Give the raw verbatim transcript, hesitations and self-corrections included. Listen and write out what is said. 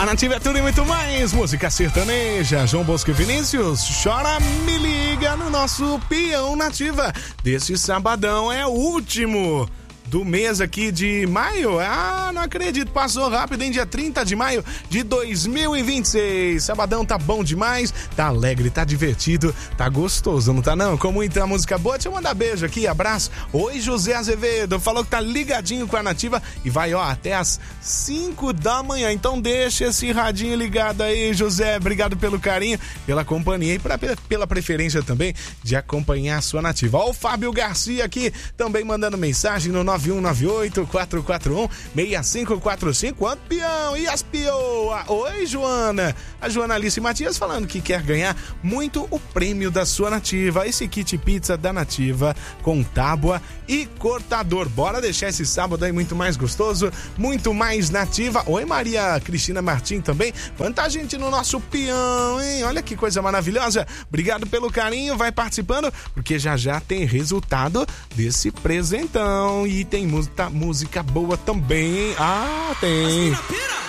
A Nativa é tudo e muito mais. Música sertaneja. João Bosco e Vinícius. Chora, me liga no nosso Peão Nativa. Desse sabadão é o último do mês aqui de maio. Ah, não acredito, passou rápido, em dia trinta de maio de dois mil e vinte e seis. Sabadão tá bom demais, tá alegre, tá divertido, tá gostoso, não tá não? Com muita música boa. Deixa eu mandar beijo aqui, abraço. Oi, José Azevedo, falou que tá ligadinho com a Nativa e vai, ó, até as cinco da manhã. Então deixa esse radinho ligado aí, José. Obrigado pelo carinho, pela companhia e pra, pela preferência também de acompanhar a sua Nativa. Ó, o Fábio Garcia aqui também mandando mensagem no nove um nove oito, quatro quatro um, seis cinco quatro cinco. Quanto peão? E as pioa? Oi, Joana. A Joana Alice Matias falando que quer ganhar muito o prêmio da sua Nativa. Esse kit pizza da Nativa com tábua e cortador. Bora deixar esse sábado aí muito mais gostoso, muito mais Nativa. Oi, Maria Cristina Martim também. Quanta gente no nosso peão, hein? Olha que coisa maravilhosa. Obrigado pelo carinho. Vai participando, porque já já tem resultado desse presentão. E tem música, música boa também. Ah, tem.